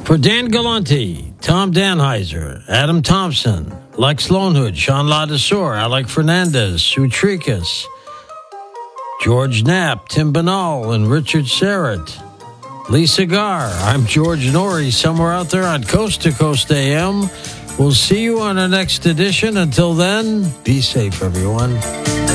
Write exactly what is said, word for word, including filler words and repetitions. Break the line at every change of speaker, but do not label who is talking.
For Dan Galante, Tom Danheiser, Adam Thompson, Lex Lonehood, Sean Ladesseur, Alec Fernandez, Sue Tricas, George Knapp, Tim Banal, and Richard Serrett. Lisa Gar, I'm George Norrie, somewhere out there on Coast to Coast A M. We'll see you on our next edition. Until then, be safe, everyone.